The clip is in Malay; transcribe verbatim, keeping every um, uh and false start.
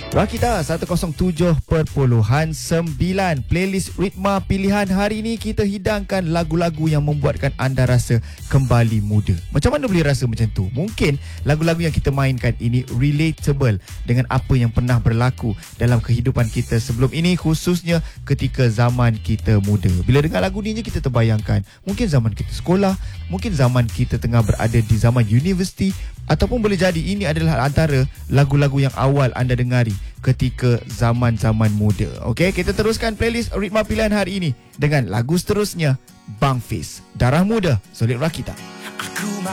Rakita seratus tujuh perpuluhan sembilan. Playlist Ritma pilihan hari ini kita hidangkan lagu-lagu yang membuatkan anda rasa kembali muda. Macam mana boleh rasa macam tu? Mungkin lagu-lagu yang kita mainkan ini relatable dengan apa yang pernah berlaku dalam kehidupan kita sebelum ini, khususnya ketika zaman kita muda. Bila dengar lagu ni kita terbayangkan mungkin zaman kita sekolah, mungkin zaman kita tengah berada di zaman universiti, ataupun boleh jadi ini adalah antara lagu-lagu yang awal anda dengari ketika zaman-zaman muda. Okey, kita teruskan playlist Ritma pilihan hari ini dengan lagu seterusnya, Bang Fiz, Darah Muda, Solid Rakita.